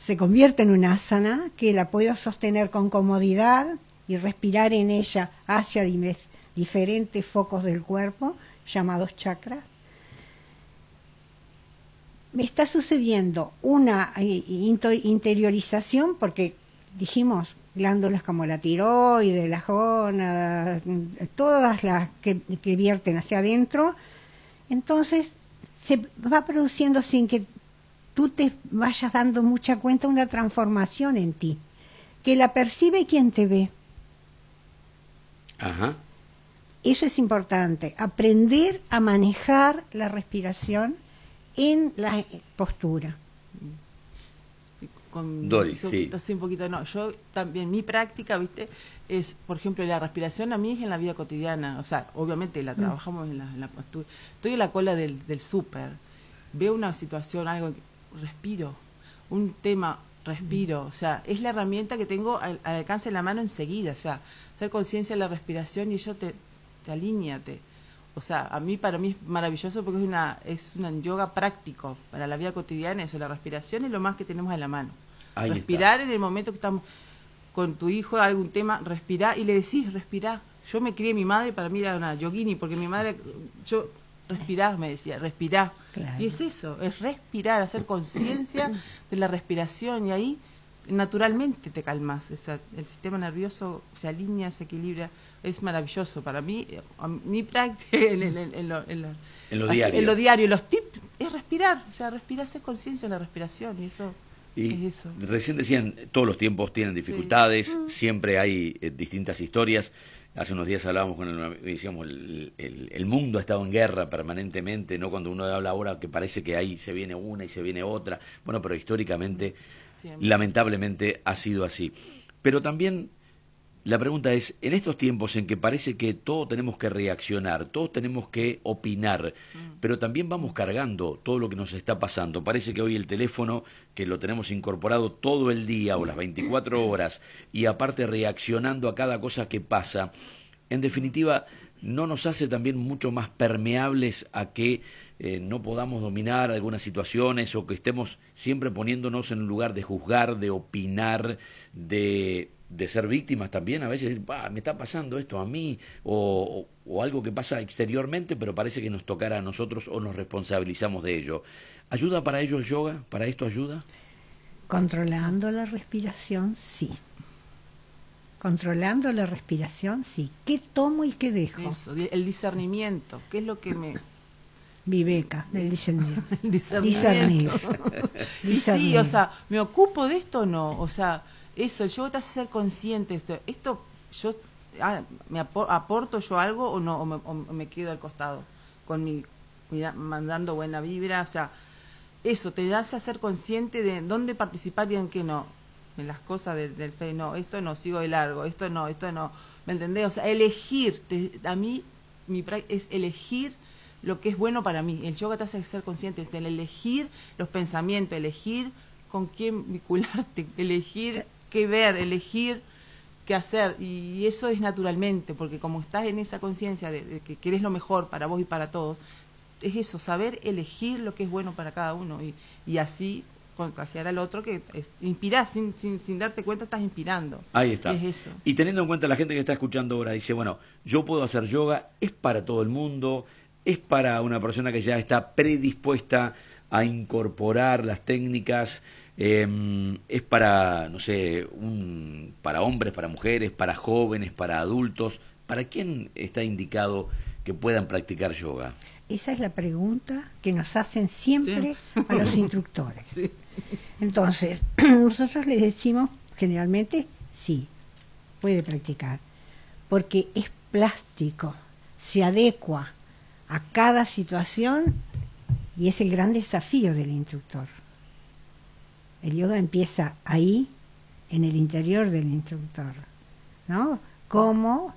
se convierte en una asana que la puedo sostener con comodidad y respirar en ella hacia diferentes focos del cuerpo, llamados chakras. Me está sucediendo una interiorización, porque dijimos glándulas como la tiroides, las gónadas, todas las que vierten hacia adentro, entonces se va produciendo sin que tú te vayas dando mucha cuenta una transformación en ti, que la percibe quien te ve. Ajá. Eso es importante, aprender a manejar la respiración en la postura. Sí, Doris, sí. Un poquito, no, yo también, mi práctica, ¿viste? Es, por ejemplo, la respiración a mí es en la vida cotidiana, o sea, obviamente la trabajamos en la postura. Estoy en la cola del súper, veo una situación, algo, respiro, un tema, respiro, o sea, es la herramienta que tengo al alcance de la mano enseguida, o sea, hacer conciencia de la respiración y ello te alinea, o sea, para mí es maravilloso porque es una yoga práctico para la vida cotidiana, eso, la respiración es lo más que tenemos en la mano. Ahí Respirar está. en el momento que estamos con tu hijo, algún tema, respirar y le decís, respirá. Yo me crié, mi madre para mí era una yogini, porque mi madre, respirá, me decía, respirá. Claro. Y es eso, es respirar, hacer conciencia de la respiración y ahí naturalmente te calmas, el sistema nervioso se alinea, se equilibra. Es maravilloso para mí, mi práctica en lo diario, los tips es respirar, o sea, respirar, hacer conciencia de la respiración y eso Y es eso. recién decían, todos los tiempos tienen dificultades, siempre hay distintas historias. Hace unos días hablábamos decíamos, el mundo ha estado en guerra permanentemente, ¿no? Cuando uno habla ahora que parece que ahí se viene una y se viene otra, bueno, pero históricamente, lamentablemente, ha sido así. Pero también la pregunta es, en estos tiempos en que parece que todos tenemos que reaccionar, todos tenemos que opinar, pero también vamos cargando todo lo que nos está pasando. Parece que hoy el teléfono, que lo tenemos incorporado todo el día o las 24 horas, y aparte reaccionando a cada cosa que pasa, en definitiva, ¿no nos hace también mucho más permeables a que no podamos dominar algunas situaciones o que estemos siempre poniéndonos en un lugar de juzgar, de opinar, de ser víctimas también? A veces me está pasando esto a mí o algo que pasa exteriormente, pero parece que nos tocará a nosotros o nos responsabilizamos de ello. ¿Ayuda para ello el yoga? ¿Para esto ayuda? Controlando la respiración, sí. Controlando la respiración, sí. ¿Qué tomo y qué dejo? Eso, el discernimiento, ¿qué es lo que me... Viveka, del discernimiento. Discernir. Y sí, o sea, ¿me ocupo de esto o no? O sea, eso, el yoga te hace ser consciente de esto yo me aporto yo algo o no, o me quedo al costado con mandando buena vibra, o sea, eso te hace ser consciente de dónde participar y en qué no, en las cosas del fe, no, esto no, sigo de largo, esto no, ¿me entendés? O sea, elegir, a mí mi práctica es elegir lo que es bueno para mí. El yoga te hace ser consciente, es el elegir los pensamientos, elegir con quién vincularte, elegir qué ver, elegir qué hacer, y eso es naturalmente, porque como estás en esa conciencia de que querés lo mejor para vos y para todos, es eso, saber elegir lo que es bueno para cada uno, y así contagiar al otro, que inspirás, sin darte cuenta estás inspirando. Ahí está. Es eso. Y teniendo en cuenta la gente que está escuchando ahora, dice, bueno, yo puedo hacer yoga, es para todo el mundo, es para una persona que ya está predispuesta a incorporar las técnicas, es para, no sé, para hombres, para mujeres, para jóvenes, para adultos. ¿Para quién está indicado que puedan practicar yoga? Esa es la pregunta que nos hacen siempre a los instructores. Sí. Entonces, nosotros les decimos generalmente sí, puede practicar, porque es plástico, se adecua a cada situación y es el gran desafío del instructor. El yoga empieza ahí, en el interior del instructor, ¿no? Cómo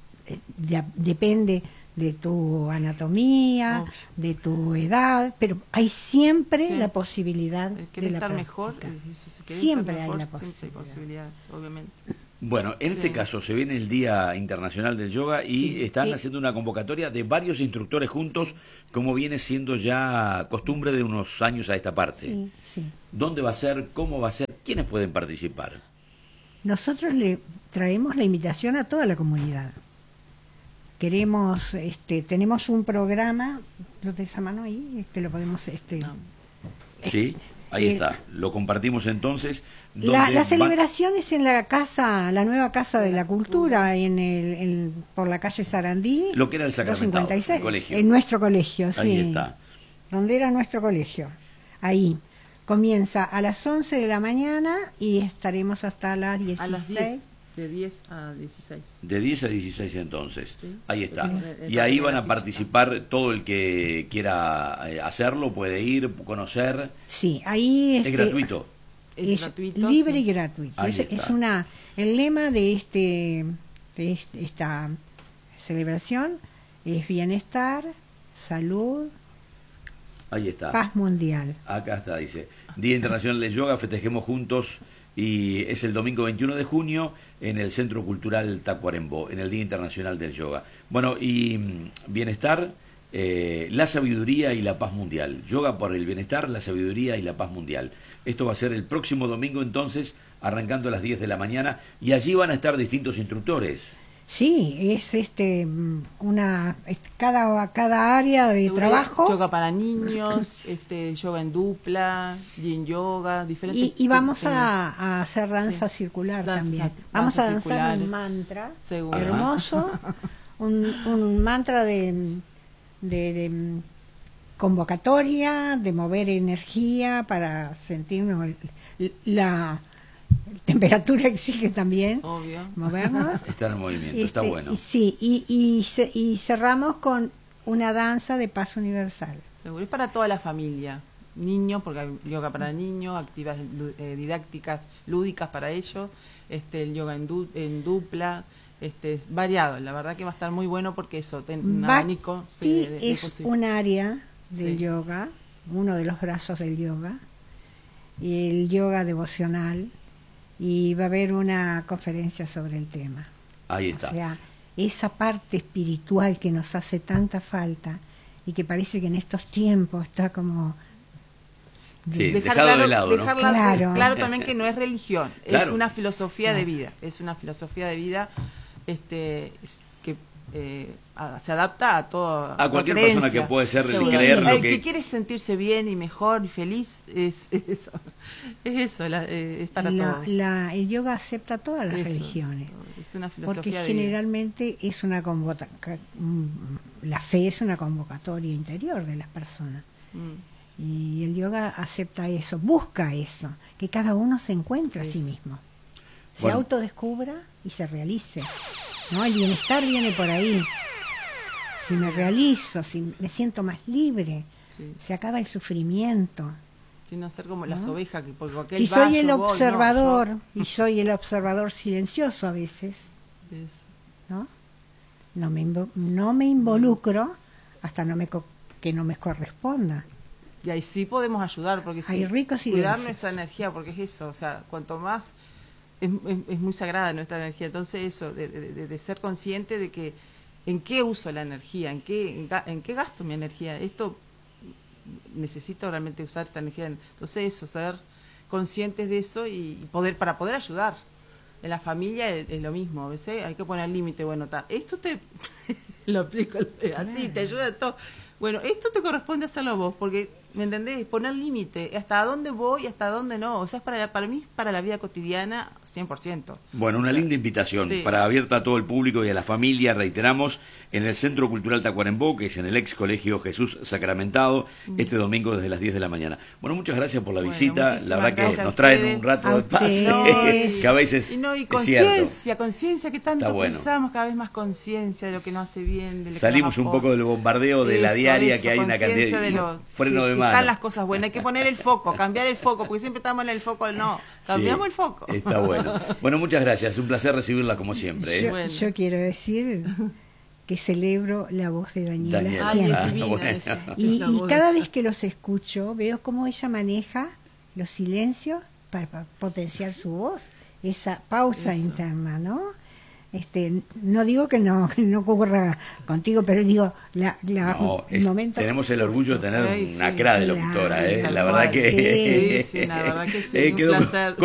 depende de tu anatomía, de tu edad, pero hay siempre la posibilidad de la estar práctica. Mejor, Siempre estar mejor, hay la siempre hay posibilidad, obviamente. Bueno, en este caso se viene el Día Internacional del Yoga y están haciendo una convocatoria de varios instructores juntos, como viene siendo ya costumbre de unos años a esta parte. Sí, sí. ¿Dónde va a ser? ¿Cómo va a ser? pueden participar? Nosotros le traemos la invitación a toda la comunidad. Queremos, tenemos un programa, ¿lo tenés a mano ahí? Lo podemos, No. Sí, ahí está. Lo compartimos entonces. La celebración es en la casa, la nueva Casa de la Cultura, por la calle Sarandí. Lo que era el Sacramentado, 256, el colegio. en nuestro colegio, sí. Ahí está. Donde era nuestro colegio. Ahí. Comienza a las 11 de la mañana y estaremos hasta las 16. A las 10, de 10 a 16. De 10 a 16 entonces. Sí. Ahí está. El Y ahí parque van de a la participar todo el que quiera hacerlo, puede ir, conocer. Sí, ahí Es gratuito. es gratuito, libre sí. y gratuito. Ahí Es está. el lema de esta celebración es bienestar, salud, Ahí está. paz mundial. Acá está, dice. Día Internacional de Yoga, festejemos juntos. Y es el domingo 21 de junio en el Centro Cultural Tacuarembó, en el Día Internacional del Yoga. Bueno, y bienestar, la sabiduría y la paz mundial. Yoga por el bienestar, la sabiduría y la paz mundial. Esto va a ser el próximo domingo entonces, arrancando a las 10 de la mañana, y allí van a estar distintos instructores. Sí, es cada área de trabajo. Yoga para niños, yoga en dupla, yin yoga, diferentes. Y vamos a hacer danza circular también. Vamos a danzar circulares. un mantra Seguro. hermoso, un mantra de convocatoria, de mover energía para sentirnos la temperatura exige también Obvio. movernos. Estar en movimiento, está bueno. Sí, y cerramos con una danza de paz universal. Seguro. Es para toda la familia. Niños, porque hay yoga para niños, actividades didácticas, lúdicas para ellos, el yoga en dupla, es variado. La verdad que va a estar muy bueno porque eso, un abanico de es un área del Sí. yoga, uno de los brazos del yoga, y el yoga devocional, y va a haber una conferencia sobre el tema. Ahí está. O sea, esa parte espiritual que nos hace tanta falta y que parece que en estos tiempos está como... Sí, dejar dejado claro, de lado, ¿no? Claro. claro también que no es religión, Claro. es una filosofía Claro. de vida, que se adapta a todo. A cualquier persona que puede ser Seguro. creer lo El que- quiere sentirse bien y mejor y feliz es eso, es para todos. El yoga acepta todas las Eso, religiones. es una Porque filosofía de vida. generalmente es la fe es una convocatoria interior de las personas. Y el yoga acepta eso, busca eso, que cada uno se encuentre a sí Eso. mismo, se Bueno. autodescubra y se realice. ¿No? El bienestar viene por ahí. Si me realizo, si me siento más libre, Sí. se acaba el sufrimiento. Sino ser como las ¿No? ovejas que por aquel Si soy va, el yo voy, observador, no, y soy el observador silencioso a veces, ¿no? No me involucro hasta que no me corresponda. y ahí sí podemos ayudar, porque Hay ricos cuidar silencios. nuestra energía, porque es eso, o sea, cuanto más es muy sagrada nuestra energía, entonces eso, de ser consciente de que en qué uso la energía, en qué gasto mi energía, esto necesito realmente usar esta energía, entonces eso, ser conscientes de eso y para poder ayudar. En la familia es lo mismo, a veces hay que poner límite, bueno, esto te lo aplico así, te ayuda a todo. Bueno, esto te corresponde hacerlo a vos, porque, ¿me entendés? Poner límite, hasta dónde voy y hasta dónde no. O sea, es para mí, para la vida cotidiana, 100%. Bueno, una linda invitación Sí. para abierta a todo el público y a la familia, reiteramos, en el Centro Cultural Tacuarembó, que es en el ex Colegio Jesús Sacramentado, este domingo desde las 10 de la mañana. Bueno, muchas gracias por la Bueno, visita, la muchísimas verdad que gracias a nos traen ustedes. un rato A de paz, ustedes. que a veces Y es cierto. conciencia, que tanto Está bueno. pensamos, cada vez más conciencia de lo que nos hace bien. De lo que Salimos nos un poco del bombardeo de la Eso, diaria, eso, que hay una conciencia cantidad de de freno de que mano. están las cosas buenas, hay que poner el foco, cambiar el foco, porque siempre estamos en el foco, no, cambiamos Sí, el foco. Está bueno. Bueno, muchas gracias, un placer recibirla como siempre. Yo, Bueno. yo quiero decir que celebro la voz de Daniela, Daniela. Ay, siempre. es divina bueno. ella. Y, La y voz cada de vez que los escucho, veo cómo ella maneja los silencios para potenciar su voz, esa pausa Eso. interna, ¿no? No digo que no ocurra contigo, pero digo, No, el momento... tenemos el orgullo de tener Ay, una sí, cra de claro, locutora, tal la cual. verdad que Sí, la verdad que sí, un quedó placer.